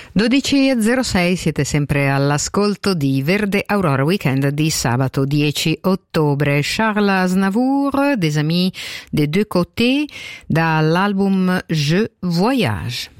12.06, siete sempre all'ascolto di Verde Aurora Weekend di sabato 10 ottobre. Charles Aznavour, Des Amis des Deux Côtés, dall'album Je Voyage.